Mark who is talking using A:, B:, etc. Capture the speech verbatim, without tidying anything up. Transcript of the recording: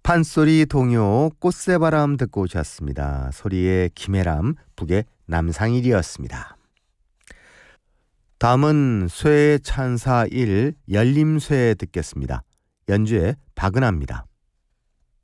A: 판소리 동요 꽃새바람 듣고 오셨습니다. 소리의 김혜람, 북의 남상일이었습니다. 다음은 쇠의 찬사 일 열림쇠 듣겠습니다. 연주의 박은하입니다.